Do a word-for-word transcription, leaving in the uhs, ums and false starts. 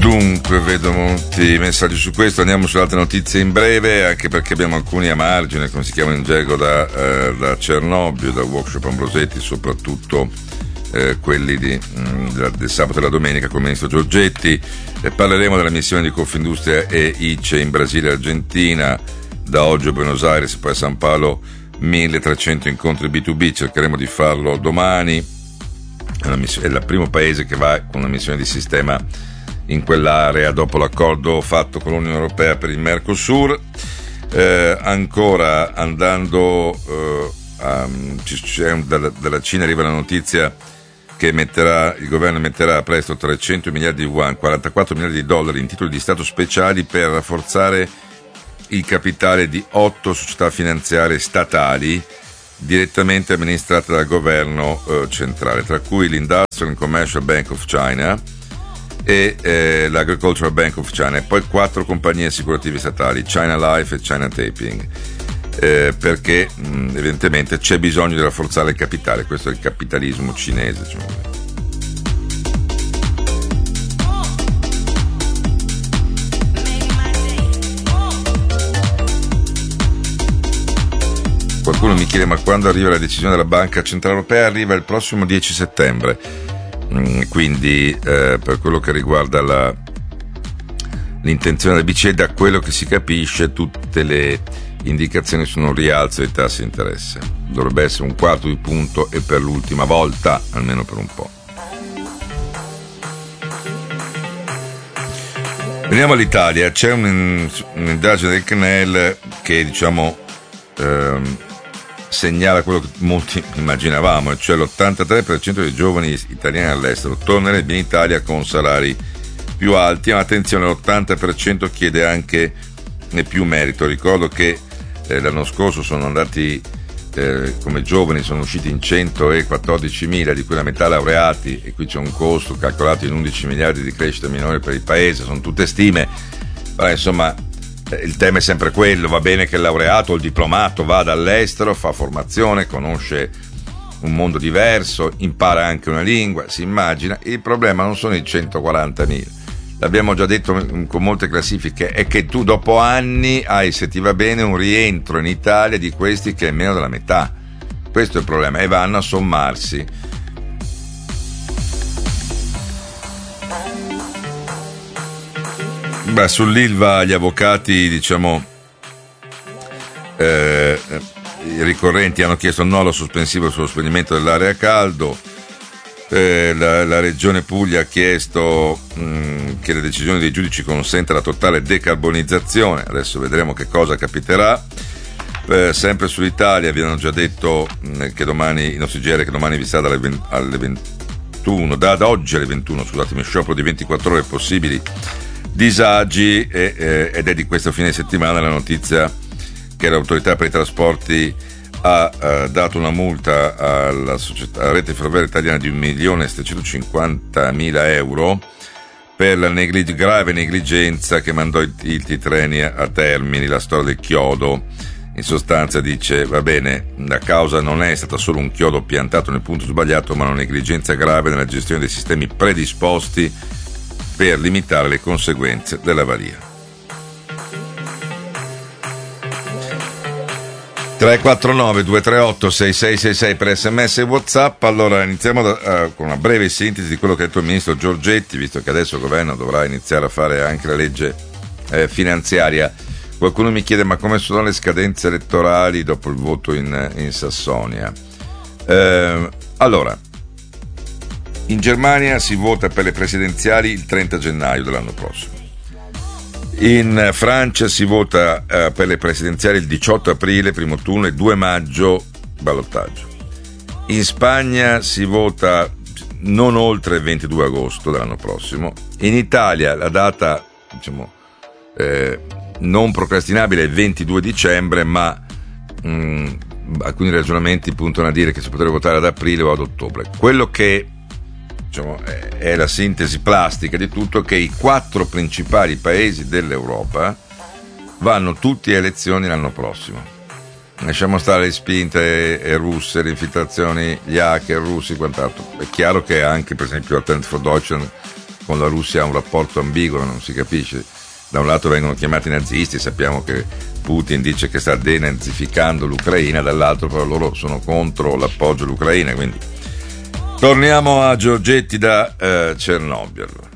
Dunque, vedo molti messaggi su questo, andiamo sulle altre notizie in breve, anche perché abbiamo alcuni a margine, come si chiama in gergo, da, eh, da Cernobbio, da Workshop Ambrosetti, soprattutto eh, quelli di, mh, del sabato e la domenica con il ministro Giorgetti. E parleremo della missione di Confindustria e I C E in Brasile e Argentina, da oggi a Buenos Aires, poi a San Paolo, milletrecento incontri B due B, cercheremo di farlo domani. È, una missione, è il primo paese che va con una missione di sistema in quell'area dopo l'accordo fatto con l'Unione Europea per il Mercosur. Eh, ancora andando eh, a, c'è un, dalla, dalla Cina arriva la notizia che metterà, il governo metterà presto trecento miliardi di yuan, quarantaquattro miliardi di dollari in titoli di Stato speciali per rafforzare il capitale di otto società finanziarie statali direttamente amministrate dal governo eh, centrale, tra cui l'Industrial and Commercial Bank of China e eh, l'Agricultural Bank of China, e poi quattro compagnie assicurative statali, China Life e China Taiping, eh, perché mh, evidentemente c'è bisogno di rafforzare il capitale. Questo è il capitalismo cinese, cioè. Qualcuno mi chiede: ma quando arriva la decisione della Banca Centrale Europea? Arriva il prossimo dieci settembre. Quindi eh, per quello che riguarda la, l'intenzione della B C E, da quello che si capisce tutte le indicazioni sono un rialzo dei tassi di interesse, dovrebbe essere un quarto di punto e per l'ultima volta, almeno per un po'. Veniamo all'Italia, c'è un, un'indagine del C N E L che diciamo ehm, segnala quello che molti immaginavamo, cioè l'ottantatré per cento dei giovani italiani all'estero tornerebbe in Italia con salari più alti, ma attenzione, l'ottanta per cento chiede anche più merito. Ricordo che eh, l'anno scorso sono andati eh, come giovani, sono usciti in centoquattordicimila, di cui la metà laureati, e qui c'è un costo calcolato in undici miliardi di crescita minore per il paese, sono tutte stime, ma insomma il tema è sempre quello: va bene che il laureato o il diplomato vada all'estero, fa formazione, conosce un mondo diverso, impara anche una lingua, si immagina. Il problema non sono i centoquarantamila, l'abbiamo già detto con molte classifiche, è che tu dopo anni hai, se ti va bene, un rientro in Italia di questi che è meno della metà. Questo è il problema, e vanno a sommarsi. Beh, sull'Ilva gli avvocati, diciamo, eh, i ricorrenti hanno chiesto no allo sospensivo sullo spegnimento dell'area a caldo. Eh, la, la Regione Puglia ha chiesto mh, che le decisioni dei giudici consenta la totale decarbonizzazione. Adesso vedremo che cosa capiterà. Eh, sempre sull'Italia vi hanno già detto mh, che domani, i nostri G R, che domani vi sarà dalle, alle ventuno, da, da oggi alle ventuno, scusatemi, sciopero di ventiquattro ore possibili. Disagi, e, eh, ed è di questo fine settimana la notizia che l'autorità per i trasporti ha eh, dato una multa alla, società, alla rete ferroviaria italiana di un milione settecentocinquantamila euro per la neglig- grave negligenza che mandò i, i, i treni a, a Termini, la storia del chiodo. In sostanza dice: va bene, la causa non è stata solo un chiodo piantato nel punto sbagliato, ma una negligenza grave nella gestione dei sistemi predisposti per limitare le conseguenze dell'avaria. tre quattro nove due tre otto sei sei sei sei per sms e WhatsApp. Allora iniziamo da, uh, con una breve sintesi di quello che ha detto il ministro Giorgetti, visto che adesso il governo dovrà iniziare a fare anche la legge eh, finanziaria. Qualcuno mi chiede: ma come sono le scadenze elettorali dopo il voto in, in Sassonia? Eh, allora, in Germania si vota per le presidenziali il trenta gennaio dell'anno prossimo. In Francia si vota eh, per le presidenziali il diciotto aprile, primo turno, e due maggio, ballottaggio. In Spagna si vota non oltre il ventidue agosto dell'anno prossimo. In Italia la data, diciamo, eh, non procrastinabile è il ventidue dicembre, ma mh, alcuni ragionamenti puntano a dire che si potrebbe votare ad aprile o ad ottobre. Quello che diciamo, è la sintesi plastica di tutto, che i quattro principali paesi dell'Europa vanno tutti a elezioni l'anno prossimo. Lasciamo stare le spinte russe, le infiltrazioni, gli hacker russi e quant'altro. È chiaro che anche, per esempio, Alternative for Deutschland con la Russia ha un rapporto ambiguo, non si capisce. Da un lato vengono chiamati nazisti, sappiamo che Putin dice che sta denazificando l'Ucraina, dall'altro però loro sono contro l'appoggio all'Ucraina, quindi torniamo a Giorgetti da eh, Cernobbio.